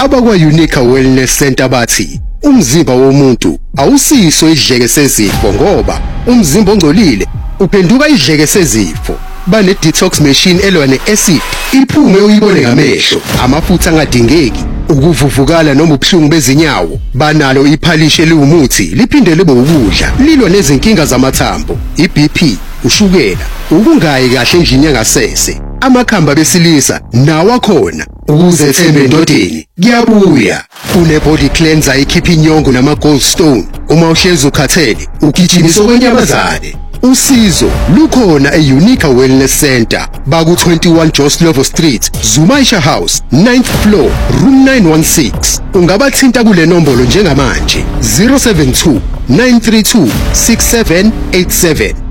Abakwa-Unica Wellness Center bathi umzimba womuntu awusiso idleke sezifo ngoba umzimba ongcolile uphenduka idleke sezifo. Bane-detox machine elwa ne-acid iphume uyibone ngamehlo, amafutha angadingeki, ukuvuvukala noma ubuhlungu bezinyawo. Banalo iphalishi eliwumuthi liphinde libe ukudla, lilwa nezinkinga zamathambo, i-BP, ushukela, ukungayi kahle endlini yangasese, amakhamba besilisa nawo akhona. Ukuzethemba endodeni kuyabuya. Une-body cleanser ikhipha inyongo nama-gallstone. Uma uhlezi ukhathele ugijimisa okwenyamazane. Usizo lukhona e-Unica Wellness Center, baku-21 Joslovo Street, Zumaisha House, 9th floor, room 916. Ungabathinta kule nombolo njengamanje 072 932 6787.